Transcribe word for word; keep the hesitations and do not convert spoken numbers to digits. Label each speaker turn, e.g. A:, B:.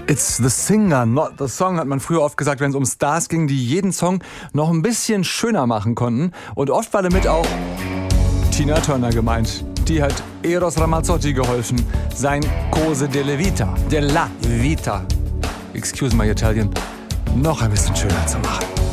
A: It's the singer, not the song, hat man früher oft gesagt, wenn es um Stars ging, die jeden Song noch ein bisschen schöner machen konnten. Und oft war damit auch Tina Turner gemeint. Die hat Eros Ramazzotti geholfen, sein Cose delle Vita, della Vita, excuse my Italian, noch ein bisschen schöner zu machen.